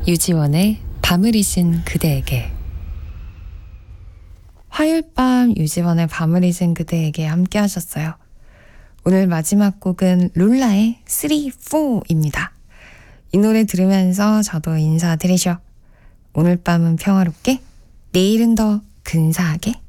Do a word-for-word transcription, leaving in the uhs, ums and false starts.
유지원의 밤을 잊은 그대에게. 화요일 밤 유지원의 밤을 잊은 그대에게 함께 하셨어요. 오늘 마지막 곡은 룰라의 쓰리 포입니다. 이 노래 들으면서 저도 인사드리죠. 오늘 밤은 평화롭게, 내일은 더 근사하게.